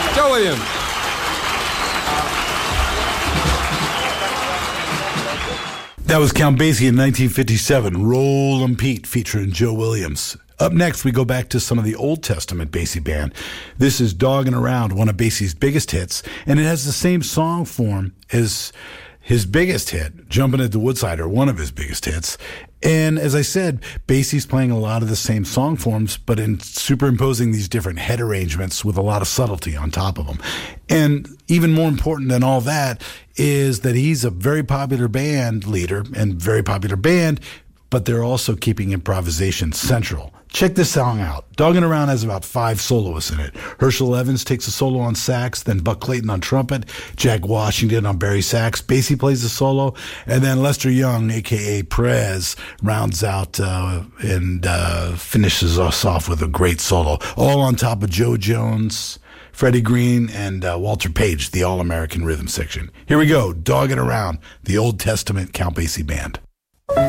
Joe Williams. That was Count Basie in 1957, Rollin' Pete featuring Joe Williams. Up next, we go back to some of the Old Testament Basie band. This is Doggin' Around, one of Basie's biggest hits, and it has the same song form as his biggest hit, Jumpin' at the Woodside, or one of his biggest hits. And as I said, Basie's playing a lot of the same song forms, but in superimposing these different head arrangements with a lot of subtlety on top of them. And even more important than all that is that he's a very popular band leader and very popular band, but they're also keeping improvisation central. Check this song out. Doggin' Around has about 5 soloists in it. Herschel Evans takes a solo on sax, then Buck Clayton on trumpet, Jack Washington on bari sax, Basie plays the solo, and then Lester Young, a.k.a. Prez, rounds out and finishes us off with a great solo, all on top of Joe Jones, Freddie Green, and Walter Page, the All-American Rhythm section. Here we go, Doggin' Around, the Old Testament Count Basie Band.